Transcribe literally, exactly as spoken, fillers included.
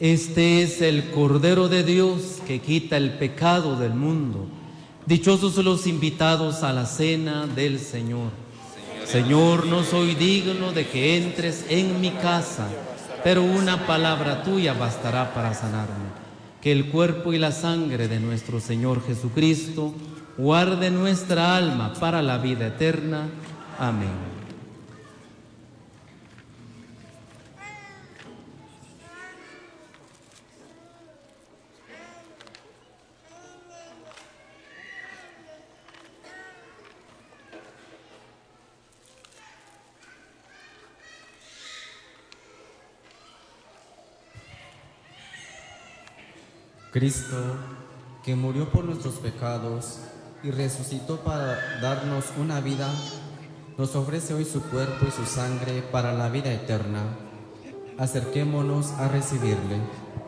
Este es el Cordero de Dios que quita el pecado del mundo. Dichosos los invitados a la cena del Señor. Señor, no soy digno de que entres en mi casa, pero una palabra tuya bastará para sanarme. Que el cuerpo y la sangre de nuestro Señor Jesucristo guarde nuestra alma para la vida eterna. Amén. Cristo, que murió por nuestros pecados y resucitó para darnos una vida, nos ofrece hoy su cuerpo y su sangre para la vida eterna. Acerquémonos a recibirle.